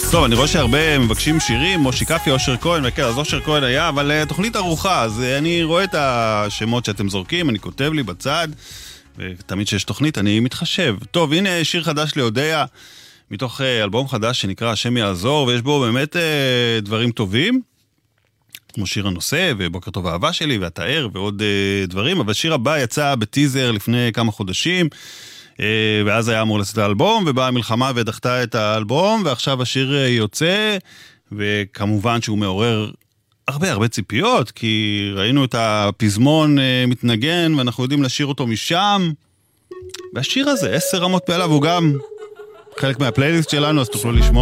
טוב, אני רואה שהרבה מבקשים שירים, מושי קפי, אושר כהן, וכן, אז אושר כהן היה, אבל תוכנית ארוחה, אז אני רואה את השמות שאתם זורקים, אני כותב לי בצד, ותמיד שיש תוכנית, אני מתחשב. טוב, הנה שיר חדש להודיה, מתוך אלבום חדש שנקרא השם יעזור, ויש בו באמת דברים טובים, כמו שיר הנושא, ובוקר טוב האהבה שלי, והתאר, ועוד דברים, אבל שיר הבא יצא בטיזר לפני כמה חודשים, ואז היה אמור לצאת האלבום, ובאה המלחמה ודחתה את האלבום, ועכשיו השיר יוצא, וכמובן שהוא מעורר הרבה ציפיות, כי ראינו את הפזמון מתנגן, ואנחנו יודעים לשיר אותו משם, והשיר הזה, 10 רמות פעלה, והוא גם חלק מהפלייליסט שלנו, אז תוכלו לשמוע